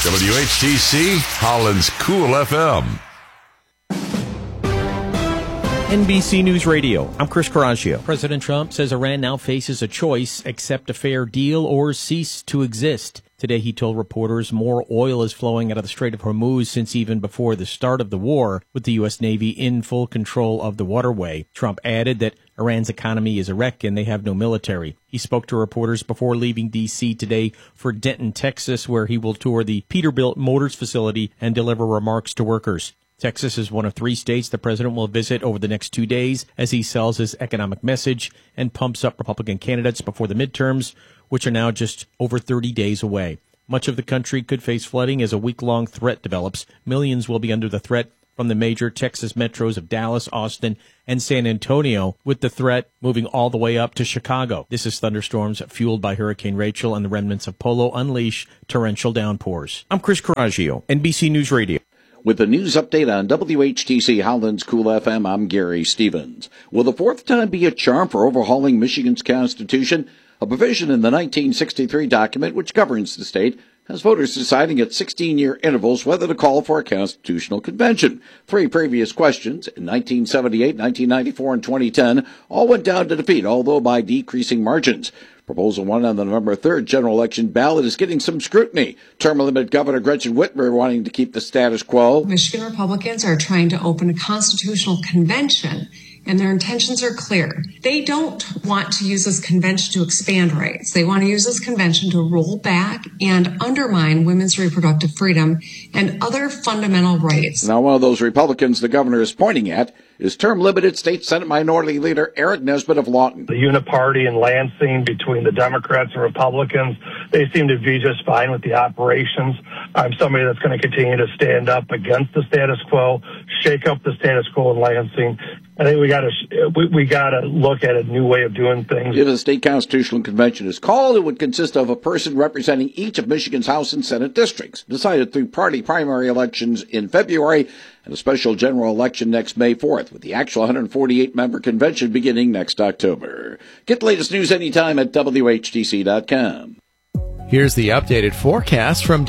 WHTC, Holland's Cool FM. NBC News Radio, I'm Chris Coraggio. President Trump says Iran now faces a choice: accept a fair deal or cease to exist. Today he told reporters more oil is flowing out of the Strait of Hormuz since even before the start of the war, with the U.S. Navy in full control of the waterway. Trump added that Iran's economy is a wreck and they have no military. He spoke to reporters before leaving D.C. today for Denton, Texas, where he will tour the Peterbilt Motors facility and deliver remarks to workers. Texas is one of 3 states the president will visit over the next 2 days as he sells his economic message and pumps up Republican candidates before the midterms, which are now just over 30 days away. Much of the country could face flooding as a week-long threat develops. Millions will be under the threat from the major Texas metros of Dallas, Austin, and San Antonio, with the threat moving all the way up to Chicago. This is thunderstorms fueled by Hurricane Rachel, and the remnants of Polo unleash torrential downpours. I'm Chris Coraggio, NBC News Radio. With the news update on WHTC Holland's Cool FM, I'm Gary Stevens. Will the fourth time be a charm for overhauling Michigan's Constitution? A provision in the 1963 document which governs the state has voters deciding at 16-year intervals whether to call for a constitutional convention. 3 previous questions in 1978, 1994, and 2010 all went down to defeat, although by decreasing margins. Proposal 1 on the November 3rd general election ballot is getting some scrutiny. Term limit Governor Gretchen Whitmer wanting to keep the status quo. Michigan Republicans are trying to open a constitutional convention, and their intentions are clear. They don't want to use this convention to expand rights. They want to use this convention to roll back and undermine women's reproductive freedom and other fundamental rights. Now, one of those Republicans the governor is pointing at is term-limited State Senate Minority Leader Eric Nesbitt of Lawton. The uniparty in Lansing between the Democrats and Republicans, they seem to be just fine with the operations. I'm somebody that's going to continue to stand up against the status quo, shake up the status quo in Lansing. I think we got to look at a new way of doing things. If a state constitutional convention is called, it would consist of a person representing each of Michigan's House and Senate districts, decided through party primary elections in February and a special general election next May 4th, with the actual 148-member convention beginning next October. Get the latest news anytime at WHTC.com. Here's the updated forecast from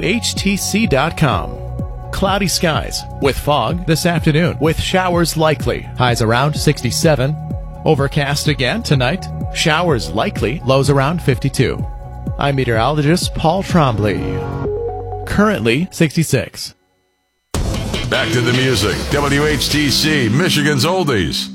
WHTC.com. Cloudy skies with fog this afternoon with showers likely. Highs around 67. Overcast again tonight. Showers likely. Lows around 52. I'm meteorologist Paul Trombley. Currently 66. Back to the music. WHTC, Michigan's Oldies.